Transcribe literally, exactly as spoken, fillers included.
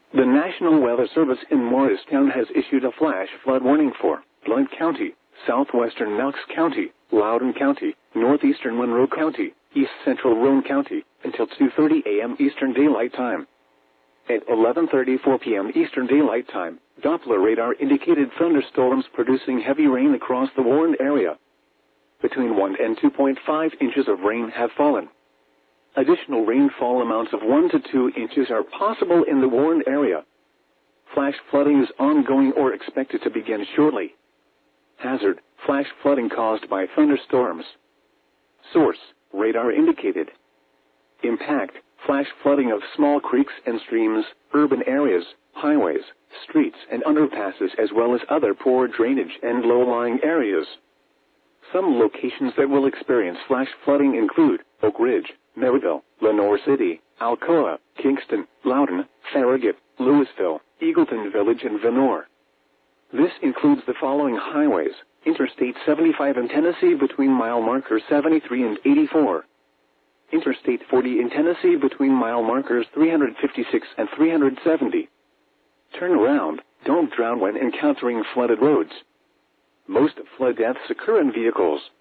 The National Weather Service in Morristown has issued a flash flood warning for Blount County, southwestern Knox County, Loudoun County, northeastern Monroe County, east central Roane County, until two thirty a m Eastern Daylight Time. At eleven thirty-four p m Eastern Daylight Time, Doppler radar indicated thunderstorms producing heavy rain across the warned area. Between one and two point five inches of rain have fallen. Additional rainfall amounts of one to two inches are possible in the warned area. Flash flooding is ongoing or expected to begin shortly. Hazard: flash flooding caused by thunderstorms. Source: radar indicated. Impact: flash flooding of small creeks and streams, urban areas, highways, streets and underpasses, as well as other poor drainage and low-lying areas. Some locations that will experience flash flooding include Oak Ridge, Maryville, Lenoir City, Alcoa, Kingston, Loudoun, Farragut, Louisville, Eagleton Village and Vennore. This includes the following highways: Interstate seventy-five in Tennessee between mile markers seventy-three and eighty-four. Interstate forty in Tennessee between mile markers three hundred fifty-six and three hundred seventy. Turn around, don't drown when encountering flooded roads. Most flood deaths occur in vehicles.